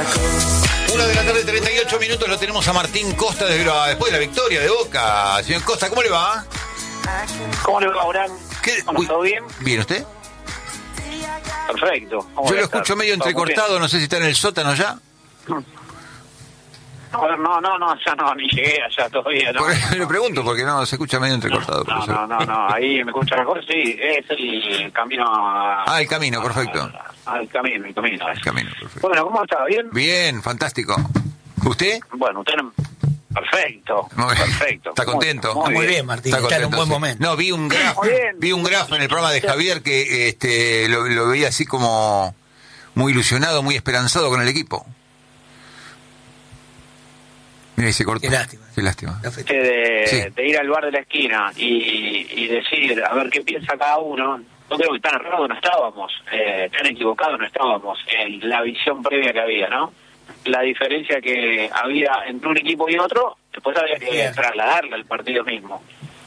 Una de la tarde, 38 minutos, lo tenemos a Martín Costa después de la victoria de Boca. Señor Costa, ¿cómo le va? ¿Cómo le va, Aurán? ¿Todo bien? ¿Bien usted? Perfecto. Yo lo escucho medio entrecortado, no sé si está en el sótano ya. No, ya no, ni llegué allá todavía. No. Le pregunto porque no, se escucha medio entrecortado. No, ahí me escucha mejor, sí, es el camino el camino, perfecto. El camino, perfecto. Bueno, ¿cómo está? ¿Bien? Bien, fantástico. ¿Usted? Bueno, usted no... Perfecto. ¿Está contento? Muy bien, Martín, está en un buen momento. No, vi un grafo en el programa de Javier que lo veía así como muy ilusionado, muy esperanzado con el equipo. Mira, y se cortó. Qué lástima. De ir al bar de la esquina y decir, a ver qué piensa cada uno. No creo que tan errado no estábamos, tan equivocado no estábamos en la visión previa que había, ¿no? La diferencia que había entre un equipo y otro, después había que trasladarla al partido mismo.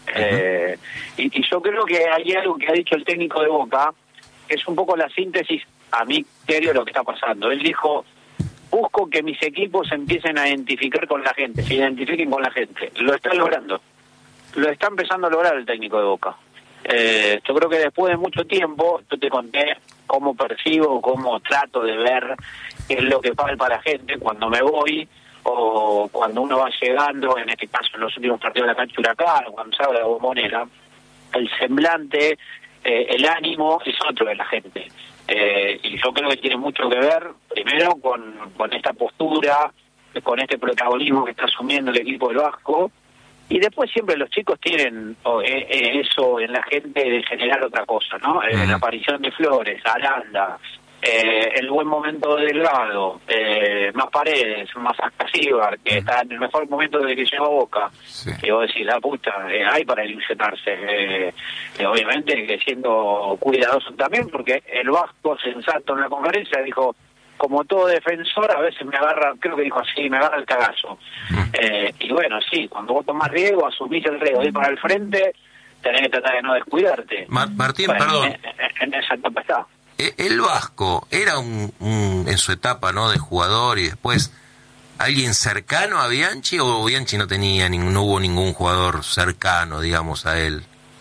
Y yo creo que hay algo que ha dicho el técnico de Boca, que es un poco la síntesis, a mi criterio, de lo que está pasando. Él dijo: busco que mis equipos empiecen a identificar con la gente, se identifiquen con la gente. Lo está logrando. Lo está empezando a lograr el técnico de Boca. Yo creo que después de mucho tiempo, yo te conté cómo percibo, cómo trato de ver qué es lo que palpa la gente cuando me voy, o cuando uno va llegando, en este caso en los últimos partidos de la cancha Huracán, o cuando se habla de la Bombonera, el semblante, el ánimo es otro de la gente. Y yo creo que tiene mucho que ver, primero, con esta postura, con este protagonismo que está asumiendo el equipo del Vasco, y después siempre los chicos tienen eso en la gente de generar otra cosa, ¿no? La aparición de Flores, Aranda, el buen momento de Delgado, más Paredes, más Ascasíbar, que está en el mejor momento desde que llegó a Boca. Sí. Y vos decís, la puta, hay para ilusionarse. Obviamente que siendo cuidadoso también, porque el Vasco, sensato en la conferencia, dijo: como todo defensor, a veces me agarra, creo que dijo así, me agarra el cagazo. Y bueno, sí, cuando vos tomás riesgo, asumís el riesgo de ir para el frente, tenés que tratar de no descuidarte. Martín, bueno, perdón. En esa etapa está. El Vasco era en su etapa, ¿no?, de jugador, y después alguien cercano a Bianchi, o Bianchi no tenía no hubo ningún jugador cercano, digamos, a él.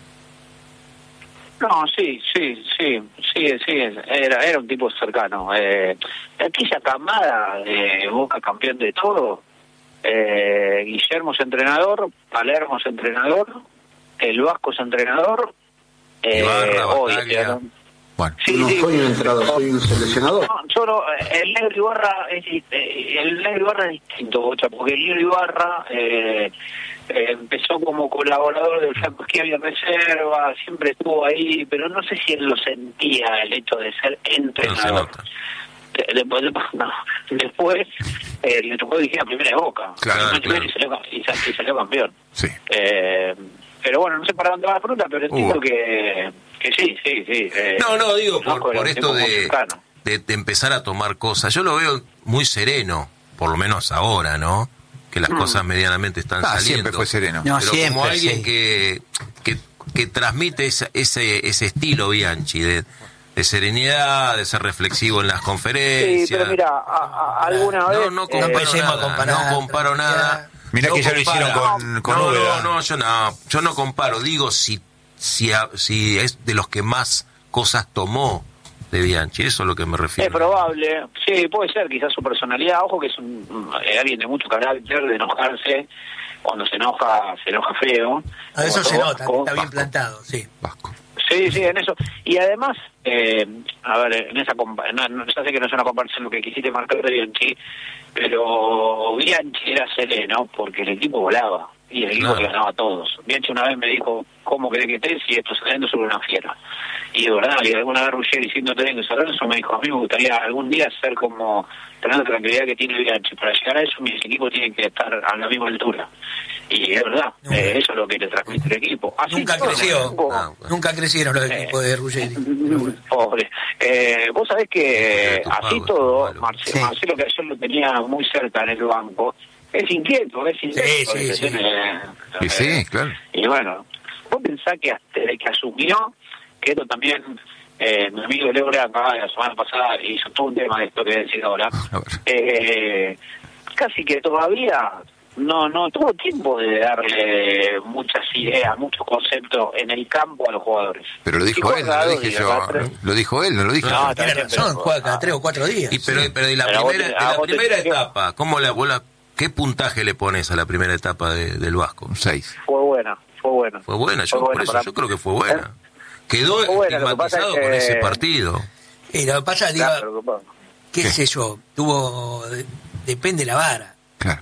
No, sí, era un tipo cercano. Aquella camada de Boca campeón de todo, Guillermo es entrenador, Palermo es entrenador, el Vasco es entrenador, hoy... Bueno, sí, no soy un entrenador, soy un seleccionador. No, yo no, el Negro Ibarra es distinto, Bocha, porque el Negro Ibarra empezó como colaborador del Flaco Schiavi en reserva, siempre estuvo ahí, pero no sé si él lo sentía, el hecho de ser entrenador. Después le tocó dirigir la primera de Boca, claro. Y salió campeón. Sí. Pero bueno, no sé para dónde va la fruta, pero entiendo que sí. No, digo, por esto de empezar a tomar cosas. Yo lo veo muy sereno, por lo menos ahora, ¿no? Que las cosas medianamente están saliendo. Siempre fue sereno. No, pero siempre, como alguien que transmite ese estilo, Bianchi, de serenidad, de ser reflexivo en las conferencias. Sí, pero mira, alguna vez... No comparo nada. Mirá que ya lo hicieron con Úbeda. Yo no comparo. Digo, si es de los que más cosas tomó de Bianchi, eso es a lo que me refiero. Es probable, sí, puede ser, quizás su personalidad. Ojo que es alguien de mucho carácter, de enojarse. Cuando se enoja feo. Eso se nota, está bien plantado, sí. Vasco. Sí, en eso. Y además, a ver, en esa ya sé que no es una comparación lo que quisiste marcar de Bianchi, pero Bianchi era sereno porque el equipo volaba y el equipo le ganaba a todos. Bianchi una vez me dijo: ¿cómo querés que estés si esto saliendo sobre una fiera? Y de verdad, y alguna vez Ruggeri, diciendo que Alonso, me dijo: a mí me gustaría algún día ser como, tener la tranquilidad que tiene Bianchi. Para llegar a eso, mis equipos tienen que estar a la misma altura. Y es verdad, eso es lo que le transmite el equipo. Así nunca crecieron los equipos de Ruggeri. Pobre. Vos sabés que así todo, Marcelo, que ayer lo tenía muy cerca en el banco, es inquieto. Sí, claro. Y bueno, vos pensás que desde que asumió, que esto también mi amigo Leo Branca, la semana pasada hizo todo un tema de esto que voy a decir ahora. Casi que todavía no tuvo tiempo de darle muchas ideas, muchos conceptos en el campo a los jugadores. Pero lo dijo él, no lo dije yo. Lo dijo él, no lo dije yo. Tiene razón, juega cada 3 o 4 días. Pero de la primera etapa, ¿cómo qué puntaje le pones a la primera etapa del Vasco? 6. Fue buena. Yo creo que fue buena. Quedó estigmatizado con ese partido. Lo que pasa, qué sé yo, depende de la vara. Claro.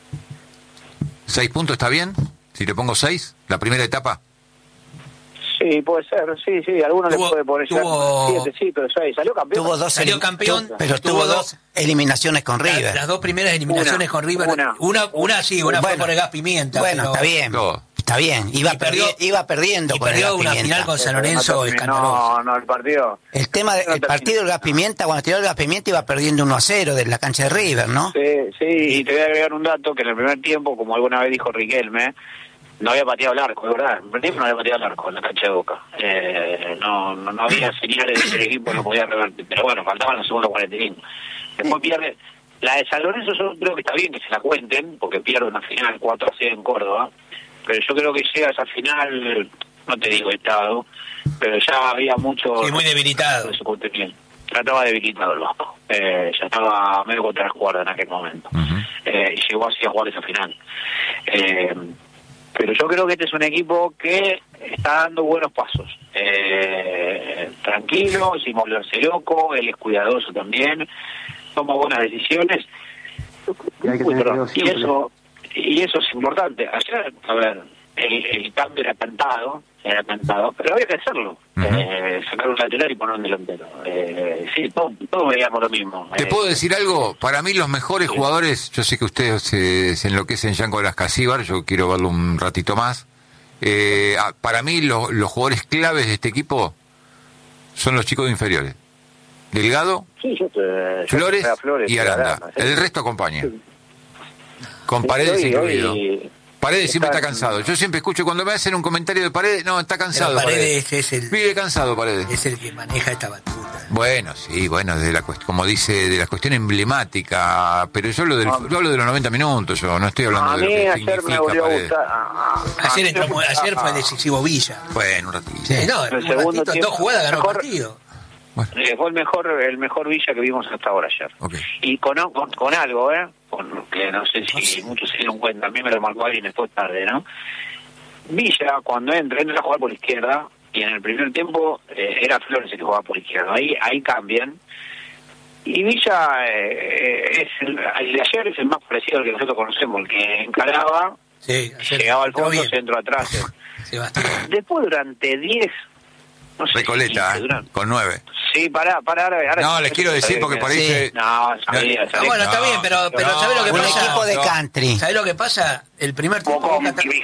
6 puntos, ¿está bien? Si le pongo 6, la primera etapa. Sí, puede ser, sí. Algunos le puede poner 7, sí, pero 6. Salió campeón, pero tuvo 2 eliminaciones con River. Las 2 primeras eliminaciones con River. Una fue por el gas pimienta. Bueno, pero... está bien. Iba perdiendo. Y perdió una final con San Lorenzo escandaloso. No, el partido. El partido del gas pimienta, cuando tiró el gas pimienta iba perdiendo 1-0 de la cancha de River, ¿no? Sí, y te voy a agregar un dato que en el primer tiempo, como alguna vez dijo Riquelme, no había pateado el arco, de verdad. En el primer tiempo no había pateado el arco en la cancha de Boca. No había señales de que el equipo no podía revertir. Pero bueno, faltaban los segundos 45. Después pierde. La de San Lorenzo yo creo que está bien que se la cuenten, porque pierde una final 4-0 en Córdoba. Pero yo creo que llega a esa final, no te digo estado, pero ya había mucho... Sí, muy debilitado. Ya estaba debilitado el Vasco. Ya estaba medio contra las cuerdas en aquel momento. Y llegó así a jugar esa final. Pero yo creo que este es un equipo que está dando buenos pasos. Tranquilo, sin volverse loco, él es cuidadoso también, toma buenas decisiones. Y eso es importante. Ayer, a ver, el cambio era cantado, pero había que hacerlo. Sacar un lateral y poner un delantero. Sí, todos veíamos lo mismo. ¿Te puedo decir algo? Para mí los mejores jugadores, yo sé que ustedes se enloquecen ya con las Casíbar, yo quiero verlo un ratito más. Para mí los jugadores claves de este equipo son los chicos inferiores. Delgado, Flores y Aranda. El resto acompaña. Con Paredes incluido. Paredes siempre está cansado. Yo siempre escucho cuando me hacen un comentario de Paredes, no, está cansado. Paredes es el... Vive cansado Paredes. Es el que maneja esta batuta. Bueno, sí, como dice, de la cuestión emblemática, pero yo hablo de los 90 minutos, yo no estoy hablando de lo que significa Paredes. Ayer fue decisivo Villa. Bueno, un ratito. Sí, un ratito, 2 jugadas ganó el partido. Bueno. Fue el mejor Villa que vimos hasta ahora ayer. Okay. Y con algo, que no sé si muchos se dieron cuenta, a mí me lo marcó alguien después tarde, ¿no? Villa, cuando entra a jugar por izquierda, y en el primer tiempo era Flores el que jugaba por izquierda, ahí cambian. Y Villa, el de ayer es el más parecido al que nosotros conocemos, el que encaraba, llegaba al fondo, centro atrás. Después durante 10... No sé, Recoleta, 15, con 9. Sí, pará. Ahora no, les quiero decir porque parece... sabía. Bueno, está bien, pero ¿sabés lo que pasa? Un equipo de country. ¿Sabés lo que pasa? El primer tiempo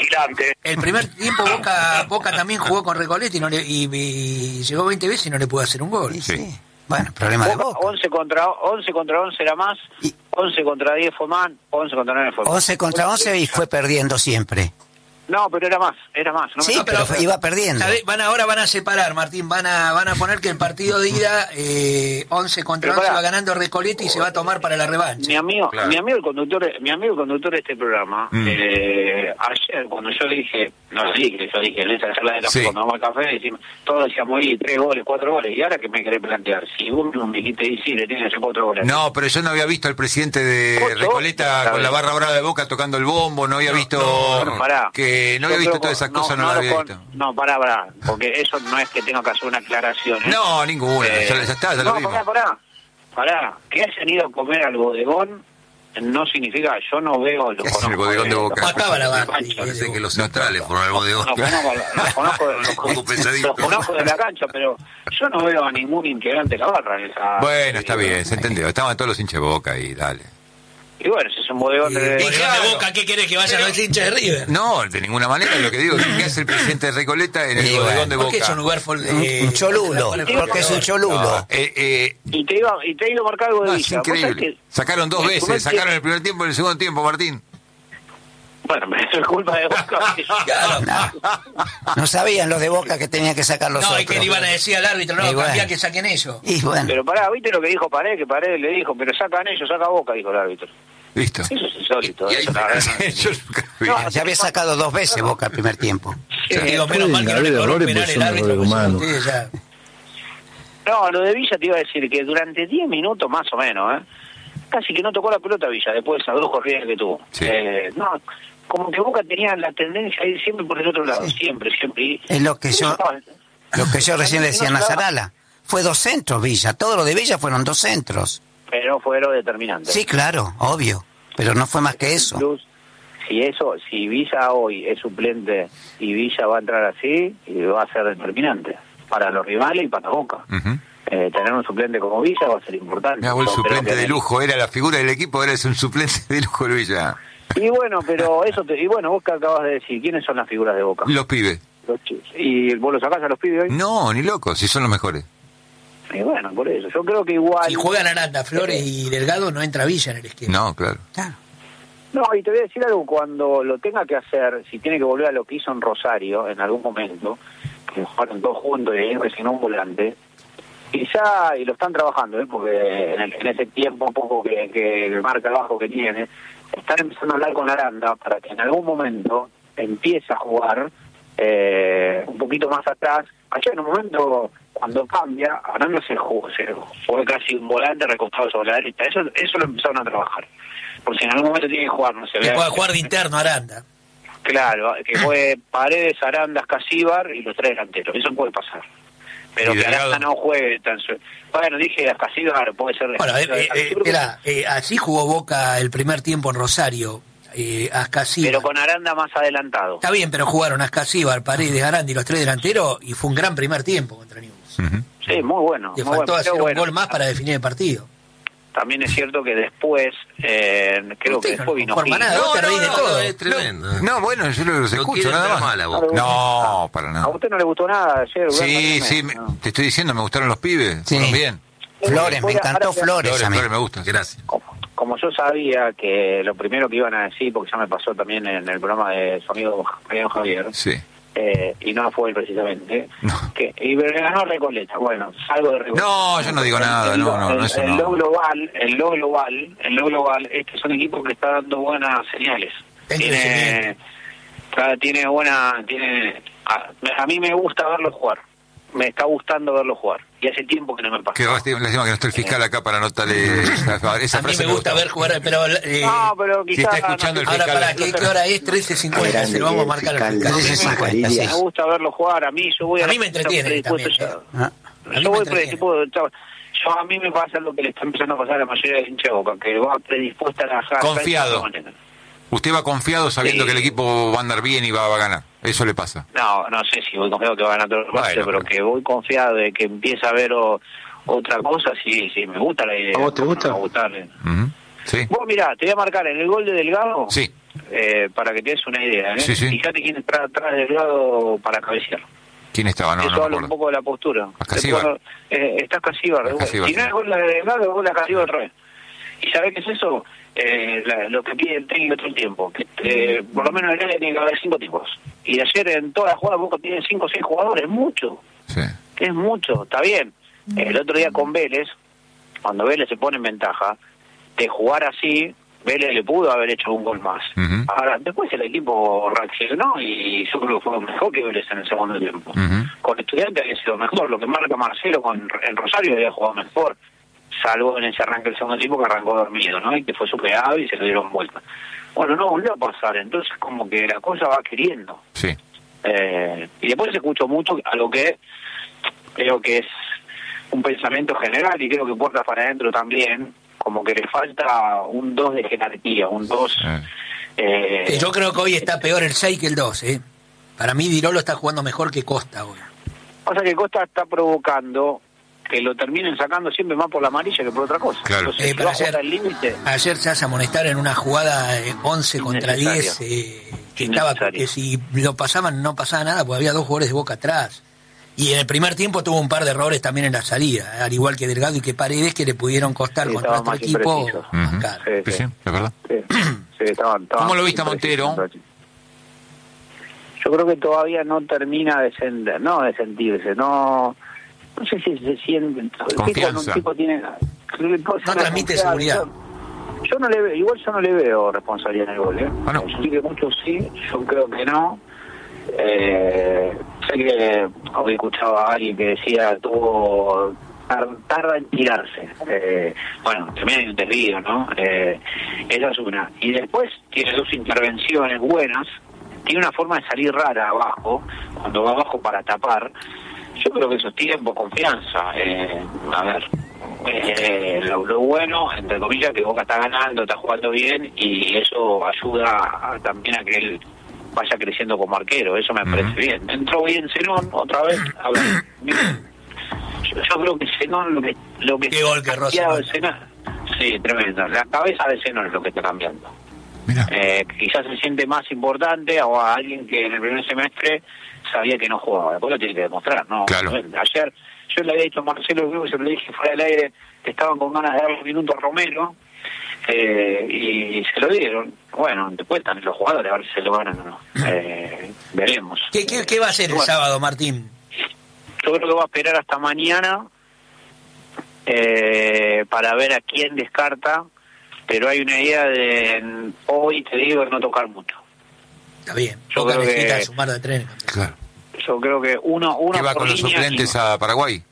Boca también jugó con Recoleta y llegó 20 veces y no le pudo hacer un gol. Sí. Bueno, problema de Boca. 11 contra 11 era más, 11 contra 10 fue más, 11 contra 9 fue más. 11 contra 11 y fue perdiendo siempre. No, pero era más. No sí, pero iba perdiendo. Ahora van a separar, Martín, van a poner que el partido de ida 11 contra 11 va ganando Recoleta y se va a tomar para la revancha. Mi amigo el conductor de este programa, ayer cuando yo dije en esa charla de café, cuando vamos al café, todos decíamos 3 goles, 4 goles, y ahora que me querés plantear, si uno me quité decir, le tiene que hacer 4 goles. No, pero yo no había visto al presidente de Recoleta con la barra brava de Boca tocando el bombo, no había visto que no había visto todas esas cosas, no lo había visto. No, pará, porque eso no es que tenga que hacer una aclaración. No, ninguna, ya está, ya lo vimos. Pará, que hayan ido a comer al bodegón no significa, yo no veo... Es el bodegón de Boca. Acaba la barra. Parece que los centrales fueron al bodegón. Los conozco de la cancha, pero yo no veo a ningún integrante de la barra. Bueno, está bien, se entendió. Estaban todos los hinchas de Boca ahí, dale. Y bueno, si es un bodegón de Boca, ¿qué querés que vayan los hinchas de River? No, de ninguna manera, lo que digo, ¿qué hace el presidente de Recoleta en el bodegón de Boca? Porque es un lugar un cholulo, porque es un cholulo. Y te iba a marcar algo de Villa. Es increíble. Sacaron 2 veces, sacaron el primer tiempo y el segundo tiempo, Martín. Bueno, eso es culpa de Boca. No sabían los de Boca que tenían que sacar los otros. No, y que le iban a decir al árbitro, no, cambia que saquen ellos. Y bueno. Pero pará, ¿viste lo que dijo Paredes? Que Paredes le dijo, pero sacan ellos, saca Boca, dijo el árbitro. Listo. Eso es insólito. Y Eso, la verdad, Yo nunca vi. No, Ya había sacado 2 veces Boca el primer tiempo. Digo, menos mal que no le cobró un penal el árbitro, porque si ustedes ya... No, lo de Villa te iba a decir que durante 10 minutos más o menos, casi que no tocó la pelota Villa después de esas 2 corridas que tuvo. Sí. No, como que Boca tenía la tendencia a ir siempre por el otro lado, siempre. Y, Es lo que yo recién le decía a Nazarala. Fue 2 centros Villa, todo lo de Villa fueron 2 centros. Pero fue lo determinante. Sí, claro, obvio, pero no fue más que eso. Incluso, si Villa hoy es suplente y Villa va a entrar así, va a ser determinante para los rivales y para Boca. Ujú. Tener un suplente como Villa va a ser importante. Me hago el No, suplente pero que- de lujo, era la figura del equipo, ahora es un suplente de lujo el Villa. Y bueno, pero eso y bueno, vos que acabas de decir, ¿quiénes son las figuras de Boca? Los pibes. ¿Y vos lo sacás a los pibes hoy? No, ni locos, si son los mejores. Y bueno, por eso. Yo creo que igual... Si juegan Aranda, Flores y Delgado, no entra Villa en el esquema. No, claro. Claro. No, y te voy a decir algo, cuando lo tenga que hacer, si tiene que volver a lo que hizo en Rosario en algún momento, que jugaron 2 juntos y ahí resignó un volante, y lo están trabajando, porque en ese tiempo un poco que marca abajo que tiene, están empezando a hablar con Aranda para que en algún momento empiece a jugar un poquito más atrás. Ayer en un momento, cuando cambia, Aranda se fue casi un volante recostado sobre la derecha. Eso lo empezaron a trabajar. Por si en algún momento tiene que jugar, no se ve. Que pueda jugar de interno Aranda. Claro, que fue Paredes, Aranda, Casíbar y los 3 delanteros. Eso puede pasar. Pero Y que Delgado. Aranda no juegue tan... Bueno, dije Casíbar puede ser... Bueno, así jugó Boca el primer tiempo en Rosario. Ascasíbar. pero con Aranda más adelantado. Está bien, pero jugaron Ascasíbar, Paredes, Aranda y los 3 delanteros y fue un gran primer tiempo contra Newell's. Ujú. Sí, muy bueno. Le muy faltó bueno, hacer pero un gol más para definir el partido. También es cierto que después, creo Usted que no después vino conforma Gil. nada, vos te reís de todo. Es tremendo. No, bueno, yo los No escucho quieren nada ver más. mal a Boca. No, para ¿A nada. usted no le gustó nada ayer? Sí, Bueno, sí, no. te estoy diciendo, me gustaron los pibes. Sí. Fueron bien. Flores, me encantó Flores a mí. Flores, me gusta. Gracias. Como yo sabía que lo primero que iban a decir, porque ya me pasó también en el programa de su amigo Mariano Javier, Sí. y no fue él precisamente, No. que y ganó Recoleta. Bueno, salgo de Recoleta. No, yo no digo nada, no, eso en no. lo global es que son equipos que está dando buenas señales. Tiene buena, a mí me gusta verlo jugar. Me está gustando verlo jugar. Y hace tiempo que no me pasa. Que lástima que no está el fiscal acá para anotarle esa A mí frase. me gusta ver jugar, pero... No, pero Si quizás... está escuchando el ahora, fiscal. ¿para qué hora es? 13:50, se lo vamos a marcar al fiscal. 13:50, sí. Me gusta verlo jugar. A mí A mí me entretiene también. Ah, A mí Yo me voy entretiene. a mí me pasa lo que le está empezando a pasar a la mayoría de hinchas de Boca, que va predispuesta a la Confiado. Usted va confiado sabiendo Sí. que el equipo va a andar bien y va a ganar. Eso le pasa. No sé si voy confiado que va a ganar todo el Bueno, pero pero- que voy confiado de que empieza a ver otra cosa, sí, me gusta la idea. ¿A vos te gusta? Me gusta gustarle. Ujú. Sí. Vos mirá, te voy a marcar en el gol de Delgado, Sí. para que te des una idea. Sí, sí. Fíjate quién está atrás de Delgado para cabecear. ¿Quién estaba? No, Eso no me habla un acuerdo. poco de la postura. Ascasíbar. Está Casíbar. Ascasíbar, Si no sí. es gol de Delgado, es gol de Casíbar otra vez. ¿Y sabés qué es eso? Lo que pide el técnico todo el tiempo. Que por lo menos en el área tiene que haber 5 tipos. Y ayer en toda la jugada Boca tiene 5 o 6 jugadores. Es mucho. Sí. Es mucho. Está bien. El otro día con Vélez, cuando Vélez se pone en ventaja, de jugar así, Vélez le pudo haber hecho un gol más. Ujú. Ahora, después el equipo reaccionó y yo creo que fue mejor que Vélez en el segundo tiempo. Ujú. Con Estudiantes había sido mejor. Lo que marca Marcelo en Rosario había jugado mejor, salvo en ese arranque del segundo tiempo que arrancó dormido, ¿no? Y que fue superado y se le dieron vuelta. Bueno, no volvió a pasar, entonces como que la cosa va queriendo. Sí. Y después se escuchó mucho a lo que creo que es un pensamiento general y creo que puertas para adentro también, como que le falta un 2 de jerarquía, un 2... Yo creo que hoy está peor el 6 que el 2, ¿eh? Para mí Dirolo está jugando mejor que Costa hoy. Pasa que Costa está provocando que lo terminen sacando siempre más por la amarilla que por otra cosa. Claro. Entonces, si Pero va a jugar al límite... Ayer se hace amonestar en una jugada 11 contra 10, que estaba, que si lo pasaban no pasaba nada, porque había 2 jugadores de Boca atrás. Y en el primer tiempo tuvo un par de errores también en la salida, al igual que Delgado y que Paredes, que le pudieron costar Sí, contra estaban otro más equipo. imprecisos. Marcar. Sí, es verdad. Sí, estaban ¿Cómo lo viste a imprecisos. Montero? Yo creo que todavía no termina de sentirse, no sé si se siente. Confianza. Un tipo tiene, No transmite seguridad. Yo no le veo, igual yo no le veo responsabilidad en el gol, Ah, no. Yo sé que muchos sí, yo creo que no. Sé que hoy escuchaba a alguien que decía tarda en tirarse. Bueno, también hay un desvío, ¿no? Esa es una. Y después tiene dos intervenciones buenas. Tiene una forma de salir rara abajo, cuando va abajo para tapar. Yo creo que eso es tiempo, confianza. A ver, lo bueno, entre comillas, que Boca está ganando, está jugando bien, y eso ayuda también a que él vaya creciendo como arquero. Eso me parece bien. Entró bien Zenón otra vez. A ver, yo creo que Zenón lo que Qué gol que está Rosa, cambiado ¿no? de Zenón, sí, tremendo. La cabeza de Zenón es lo que está cambiando. Mira. Quizás se siente más importante o a alguien que en el primer semestre sabía que no jugaba. Después lo tiene que demostrar, ¿no? Claro. Ayer yo le había dicho a Marcelo, creo que se lo dije fuera del aire, que estaban con ganas de darle minutos a Romero, y se lo dieron. Bueno, después están los jugadores a ver si se lo ganan o no. Veremos. ¿Qué va a hacer el sábado, Martín? Yo creo que va a esperar hasta mañana para ver a quién descarta, pero hay una idea de hoy, te digo, no tocar mucho. Está bien. Yo Boca creo necesita que- sumar de trenes. Claro. Yo creo que uno ¿Qué va por con los línea suplentes y- a Paraguay?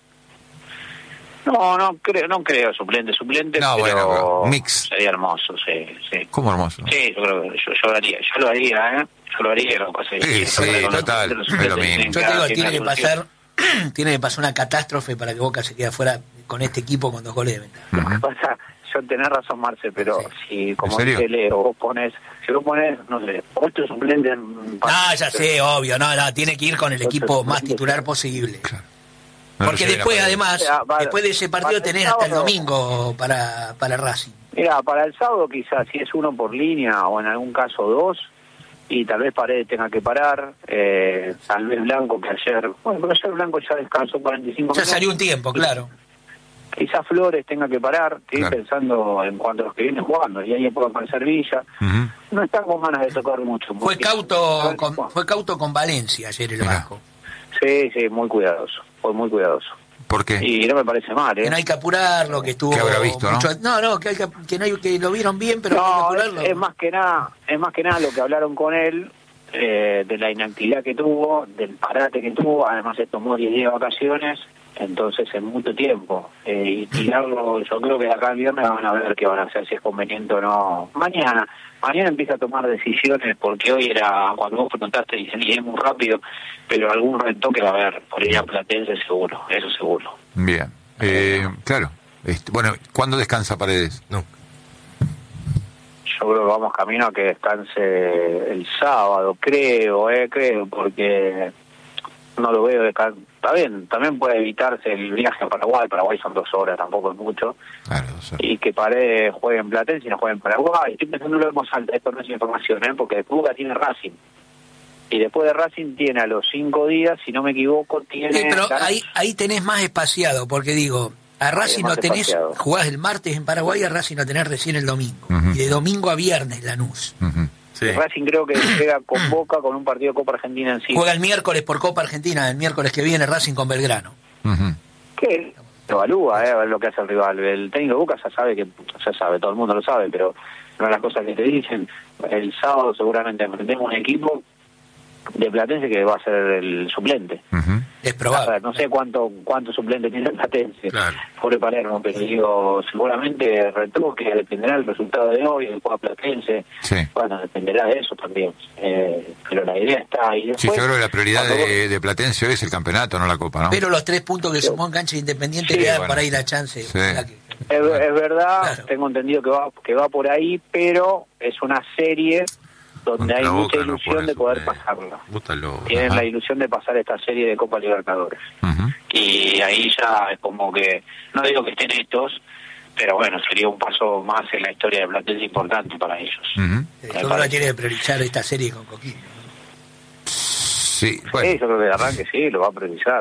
No creo suplente, No, pero bueno, mix. sería hermoso, sí. ¿Cómo hermoso? Sí, yo creo que yo lo haría, yo lo haría, lo que pasa es que- Sí, con los total, suplentes, es lo tienen mismo. Yo te digo, que tiene que dar una pasar tiene que pasar una catástrofe para que Boca se quede afuera con este equipo con 2 goles de ventaja. Lo que pasa, yo tenés razón, Marce, pero si, como ¿En serio? dice Leo, vos pones, no sé, 8 suplentes No, ya sé, obvio, no, tiene que ir con el equipo más titular posible. No Porque lo lleven a después, Paraguay. además, Para- después de ese partido para tenés el hasta el sábado. domingo para Racing. Mira, para el sábado quizás, si es uno por línea o en algún caso 2, y tal vez Paredes tenga que parar, tal vez Blanco, que ayer, bueno, pero ayer Blanco ya descansó 45 Ya minutos. salió un tiempo, claro. Quizás Flores tenga que parar, estoy Claro. pensando en cuanto a los que vienen jugando, y ahí puede aparecer Villa. Ujú. No están con ganas de tocar mucho. Fue porque- cauto con Valencia ayer el Mirá. Vasco. Sí, muy cuidadoso, fue muy cuidadoso. ¿Por qué? Y no me parece mal, ¿eh? Que no hay que apurarlo, que estuvo Que habrá visto, ¿no? No, que lo vieron bien, pero no hay que No, apurarlo. es más que nada lo que hablaron con él, de la inactividad que tuvo, del parate que tuvo, además se tomó 10 días de vacaciones, entonces en mucho tiempo, y tirarlo, yo creo que de acá al viernes van a ver qué van a hacer, si es conveniente o no. Mañana empieza a tomar decisiones, porque hoy era, cuando vos preguntaste, dicen, y es muy rápido, pero algún retoque va a haber, por ir a Platense seguro, eso seguro. Bien. Claro. Bueno, ¿cuándo descansa Paredes? No. Yo creo que vamos camino a que descanse el sábado, creo, porque no lo veo descansar. Está bien, también puede evitarse el viaje a Paraguay son 2 horas, tampoco es mucho, Claro, o sea, y que Paredes juegue en Platense y no juegue en Paraguay. Estoy pensando en voz alta, esto no es información, porque Boca tiene Racing, y después de Racing tiene a los 5 días, si no me equivoco, tiene... Pero ahí tenés más espaciado, porque digo, a Racing más no tenés, espaciado. jugás el martes en Paraguay, a Racing no tenés recién el domingo. Ujú. Y de domingo a viernes Lanús. ujú. Sí. Racing creo que llega con Boca con un partido de Copa Argentina en sí. Juega el miércoles por Copa Argentina, el miércoles que viene Racing con Belgrano. Ujú. Que evalúa, a ver lo que hace el rival. El técnico de Boca ya sabe, todo el mundo lo sabe, pero una de las cosas que te dicen, el sábado seguramente enfrentemos un equipo de Platense que va a ser el suplente. Ujú. Es A probable. ver, no sé cuánto suplente tiene el Platense, Claro. pobre Palermo, pero digo, seguramente retoque, dependerá del resultado de hoy, del juego Platense, Sí. bueno, dependerá de eso también, pero la idea está ahí. Sí, yo creo que la prioridad cuando vos- de Platense hoy es el campeonato, no la Copa, ¿no? Pero los 3 puntos que sumó en cancha Independiente Sí, le dan bueno. para ir a chance. Sí. Ojalá que- Es verdad, Claro. tengo entendido que va por ahí, pero es una serie donde hay Contra mucha Boca no ilusión pone de poder suplente. pasarla. Vos estás loco. Tienen Ajá. la ilusión de pasar esta serie de Copa Libertadores. Ujú. Y ahí ya es como que, no digo que estén estos, pero bueno, sería un paso más en la historia de Platense importante para ellos. Ujú. Yo creo que tiene que priorizar esta serie con Coquín. Sí, Sí, bueno. yo creo que de arranque sí, lo va a priorizar.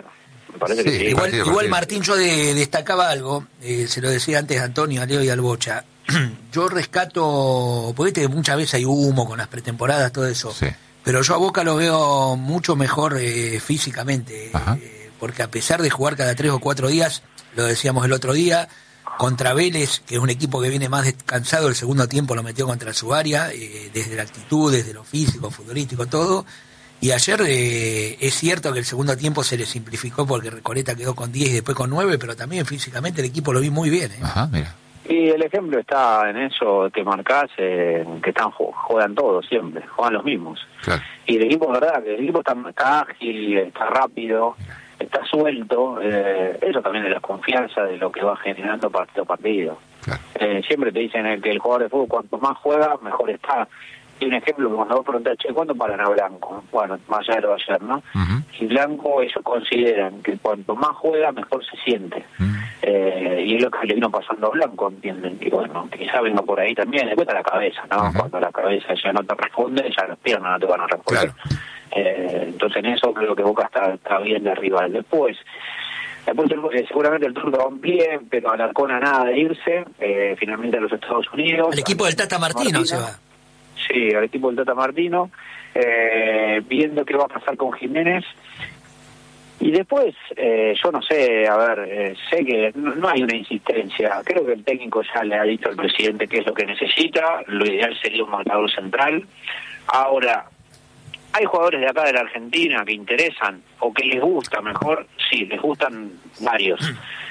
Me parece que sí. Igual Martín, yo destacaba algo, se lo decía antes a Antonio, a Leo y al Bocha. Yo rescato, porque muchas veces hay humo con las pretemporadas, todo eso, Sí. pero yo a Boca lo veo mucho mejor físicamente, porque a pesar de jugar cada 3 o 4 días, lo decíamos el otro día, contra Vélez, que es un equipo que viene más descansado, el segundo tiempo lo metió contra su área, desde la actitud, desde lo físico, futbolístico, todo. Y ayer es cierto que el segundo tiempo se le simplificó porque Recoleta quedó con 10 y después con 9, pero también físicamente el equipo lo vi muy bien. Ajá, mira. Y el ejemplo está en eso que marcás, que juegan todos siempre, juegan los mismos. Claro. Y el equipo, verdad, que el equipo está ágil, está rápido, está suelto, eso también es la confianza de lo que va generando partido a partido. Claro. Siempre te dicen que el jugador de fútbol cuanto más juega, mejor está. Y un ejemplo que cuando vos preguntás, ¿cuándo paran a Blanco? Bueno, más allá de lo de ayer, ¿no? Uh-huh. Y Blanco, ellos consideran que cuanto más juega, mejor se siente. Y es lo que le vino pasando a Blanco, ¿entienden? Y bueno, quizá venga por ahí también, después está la cabeza, ¿no? Uh-huh. Cuando la cabeza ya no te responde, ya las piernas no te van a responder. Claro. Entonces en eso creo que Boca está bien de rival. Después seguramente el turno va bien, pero Alarcón nada de irse, finalmente a los Estados Unidos. El equipo del Tata Martino se va. Sí, al equipo del Tata Martino, viendo qué va a pasar con Jiménez. Y después, yo no sé, a ver, sé que no hay una insistencia. Creo que el técnico ya le ha dicho al presidente qué es lo que necesita. Lo ideal sería un marcador central. Ahora, ¿hay jugadores de acá de la Argentina que interesan o que les gusta mejor? Sí, les gustan varios.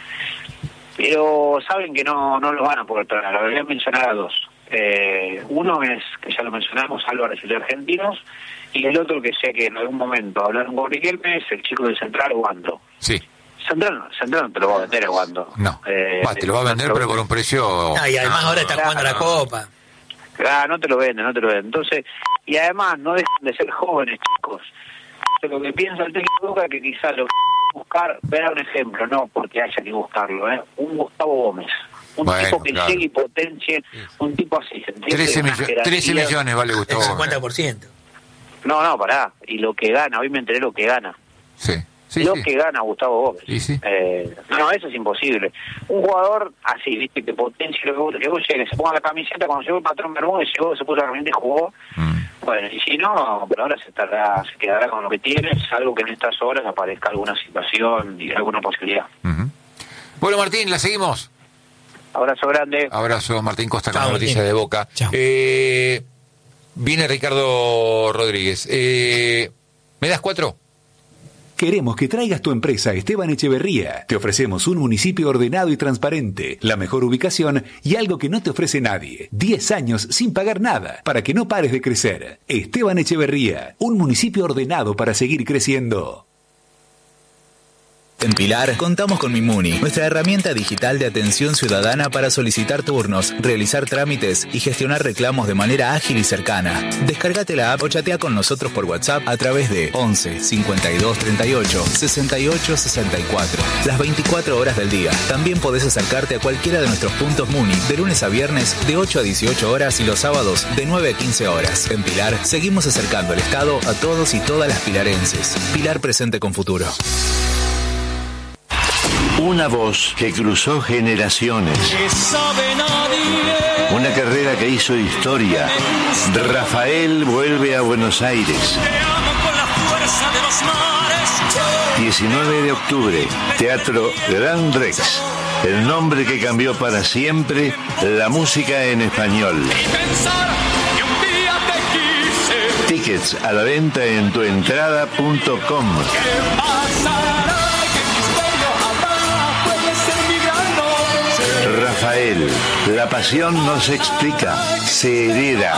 Pero saben que no los van a poder traer. La voy a mencionar a dos. Uno es, que ya lo mencionamos, Álvarez, el de Argentinos, y el otro que sé que en algún momento hablaron con Riquelme es el chico del Central, Wando. Sí. Central no te lo va a vender a Wando. No. Te lo va a vender, pero por un precio... Y además ahora está jugando la Copa. Claro, no te lo venden. Entonces, y además no dejan de ser jóvenes, chicos. Lo que piensa el técnico Boca es que quizás lo que buscar, ver un ejemplo, no porque haya que buscarlo, un Gustavo Gómez. Un tipo que llegue y potencie, un tipo así. 13 millones vale Gustavo Gómez. El 50%. No, pará. Y lo que gana, hoy me enteré lo que gana. Sí. Que gana Gustavo Gómez. Sí. No, eso es imposible. Un jugador así, viste, que potencie lo que vos llegues, se ponga la camiseta, cuando llegó el patrón Bermúdez, se puso la camiseta y jugó. Bueno, y si no, por ahora se quedará con lo que tiene, salvo que en estas horas aparezca alguna situación y alguna posibilidad. Uh-huh. Bueno, Martín, ¿la seguimos? Abrazo grande. Abrazo, Martín Costa, con la noticia Martín. de Boca. Viene Ricardo Rodríguez. ¿Me das 4? Queremos que traigas tu empresa a Esteban Echeverría. Te ofrecemos un municipio ordenado y transparente, la mejor ubicación y algo que no te ofrece nadie. 10 años sin pagar nada, para que no pares de crecer. Esteban Echeverría, un municipio ordenado para seguir creciendo. En Pilar contamos con Mimuni, nuestra herramienta digital de atención ciudadana para solicitar turnos, realizar trámites y gestionar reclamos de manera ágil y cercana. Descárgate la app o chatea con nosotros por WhatsApp a través de 11 52 38 68 64. Las 24 horas del día. También podés acercarte a cualquiera de nuestros puntos Muni de lunes a viernes de 8 a 18 horas y los sábados de 9 a 15 horas. En Pilar seguimos acercando el Estado a todos y todas las pilarenses. Pilar presente con futuro. Una voz que cruzó generaciones. Una carrera que hizo historia. Rafael vuelve a Buenos Aires. 19 de octubre, Teatro Gran Rex. El nombre que cambió para siempre la música en español. Tickets a la venta en tuentrada.com. Rafael, la pasión no se explica, se hereda.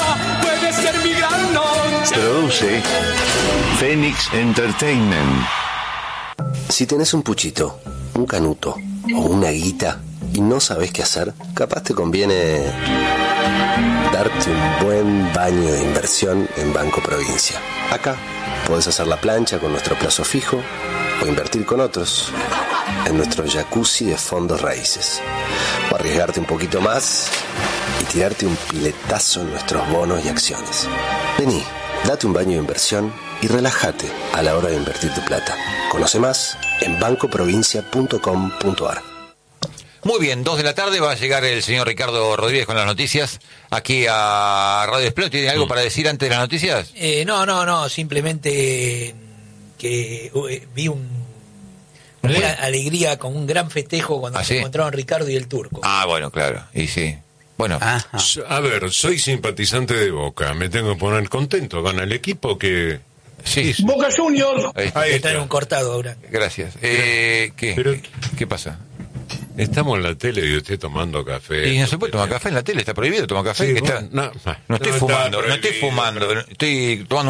Produce Phoenix Entertainment. Si tenés un puchito, un canuto o una guita y no sabés qué hacer, capaz te conviene darte un buen baño de inversión en Banco Provincia. Acá podés hacer la plancha con nuestro plazo fijo o invertir con otros en nuestro jacuzzi de fondos raíces, o arriesgarte un poquito más y tirarte un piletazo en nuestros bonos y acciones. Vení, date un baño de inversión y relájate a la hora de invertir tu plata. Conoce más en bancoprovincia.com.ar. Muy bien, 2 de la tarde va a llegar el señor Ricardo Rodríguez con las noticias aquí a Radio Explot. ¿Tiene algo para decir antes de las noticias? No, simplemente que vi una alegría, con un gran festejo cuando se encontraron Ricardo y el Turco. Bueno, claro, y sí. Bueno. A ver, soy simpatizante de Boca, me tengo que poner contento, gana el equipo que... Sí. Boca Junior. Ahí está un cortado ahora. Gracias. ¿Qué pasa? Estamos en la tele y usted tomando café. Y no se puede tomar café en la tele, está prohibido tomar café. Sí, no estoy fumando, estoy tomando